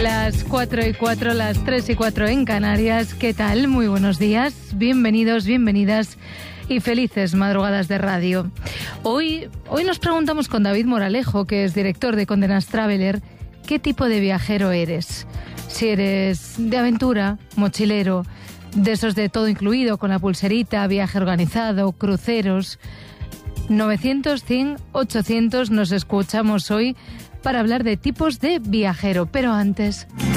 Las 4:04, las 3:04 en Canarias. ¿Qué tal? Muy buenos días. Bienvenidos, bienvenidas y felices madrugadas de radio. Hoy nos preguntamos con David Moralejo, que es director de Condenas Traveler, ¿qué tipo de viajero eres? Si eres de aventura, mochilero, de esos de todo incluido, con la pulserita, viaje organizado, cruceros. 900, 100, 800 nos escuchamos hoy para hablar de tipos de viajero. Pero antes...